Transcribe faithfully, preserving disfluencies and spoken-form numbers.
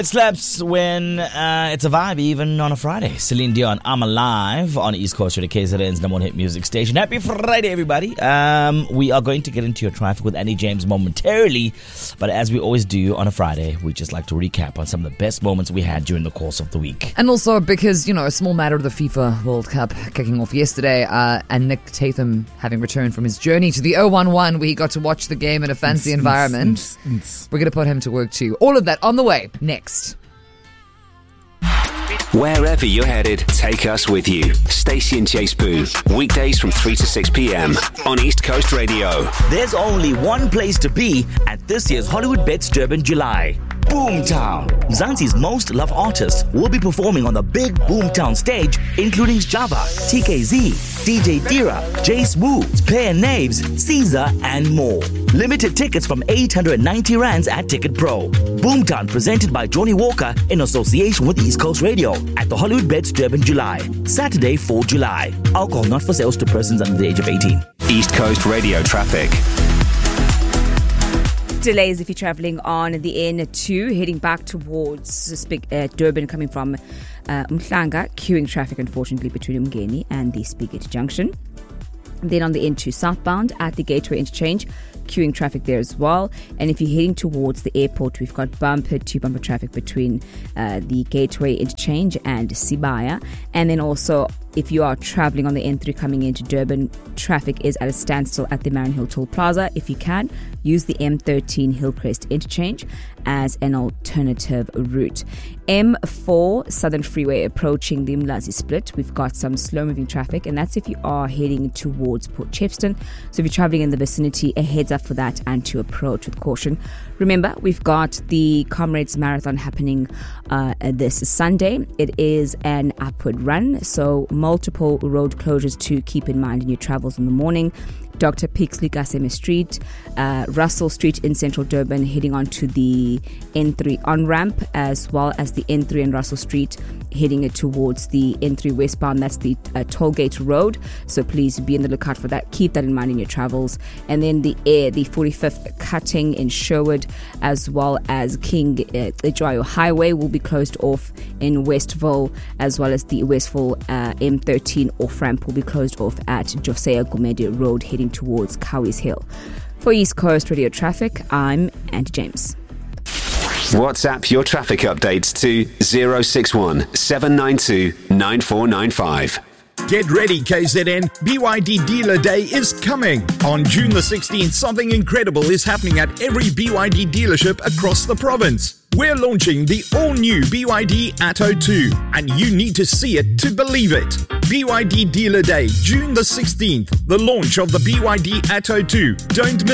It slaps when uh, it's a vibe, even on a Friday. Celine Dion, I'm Alive, on East Coast Radio, K Z N's number one hit music station. Happy Friday, everybody. Um, we are going to get into your traffic with Andy James momentarily, but as we always do on a Friday, we just like to recap on some of the best moments we had during the course of the week. And also because, you know, a small matter of the FIFA World Cup kicking off yesterday, uh, and Nick Tatham having returned from his journey to the oh one one, where he got to watch the game in a fancy environment. We're going to put him to work too. All of that on the way next. Wherever you're headed, take us with you. Stacey and Chase Boo, weekdays from three to six p.m. on East Coast Radio. There's only one place to be at this year's Hollywood Bets Durban July. Boomtown. Mzansi's most loved artists will be performing on the big Boomtown stage, including Java, T K Z, D J Dira, Jace Wu, Player Naves, Caesar, and more. Limited tickets from eight hundred ninety rands at Ticket Pro. Boomtown presented by Johnny Walker in association with East Coast Radio at the Hollywood Bets Durban July. Saturday, fourth of July. Alcohol not for sales to persons under the age of eighteen. East Coast Radio traffic. Delays if you're travelling on the N two, heading back towards uh, Durban, coming from uh, Umhlanga, queuing traffic unfortunately between Umgeni and the Spigot Junction. Then on the N two southbound at the Gateway Interchange, queuing traffic there as well. And if you're heading towards the airport, we've got bumper to bumper traffic between uh, the Gateway Interchange and Sibaya. And then also, if you are travelling on the N three coming into Durban, traffic is at a standstill at the Marion Hill Toll Plaza. If you can, use the M thirteen Hillcrest Interchange as an alternative route. M four Southern Freeway approaching the Mlazi Split. We've got some slow-moving traffic, and that's if you are heading towards Port Shepstone. So if you're travelling in the vicinity, a heads up for that and to approach with caution. Remember, we've got the Comrades Marathon happening uh, this Sunday. It is an upward run, so multiple road closures to keep in mind in your travels in the morning. Doctor Pixley Kaseme Street, uh, Russell Street in central Durban, heading on to the N three on-ramp, as well as the N three and Russell Street, heading it towards the N three westbound. That's the uh, Tollgate Road, so please be on the lookout for that. Keep that in mind in your travels. And then the air, the forty-fifth cutting in Sherwood, as well as King uh, Ejoyo Highway will be closed off in Westville, as well as the Westville uh, M thirteen off-ramp will be closed off at Josiah Gumede Road, heading towards Cowie's Hill. For East Coast Radio Traffic, I'm Andy James. WhatsApp your traffic updates to zero six one seven nine two nine four nine five. Get ready, K Z N. B Y D Dealer Day is coming. On June the sixteenth, something incredible is happening at every B Y D dealership across the province. We're launching the all-new B Y D Atto two, and you need to see it to believe it. B Y D Dealer Day, June the sixteenth, the launch of the B Y D Atto two. Don't miss